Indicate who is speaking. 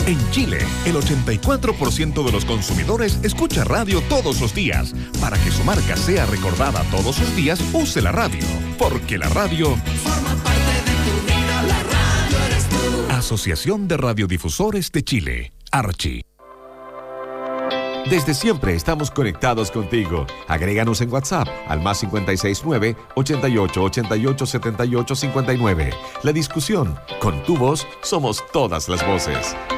Speaker 1: En Chile, el 84% de los consumidores escucha radio todos los días. Para que su marca sea recordada todos los días, use la radio. Porque la radio
Speaker 2: forma parte de tu vida, la radio eres tú.
Speaker 1: Asociación de Radiodifusores de Chile, Archi.
Speaker 3: Desde siempre estamos conectados contigo. Agréganos en WhatsApp al +569 88 88 78 59. La discusión, con tu voz, somos todas las voces.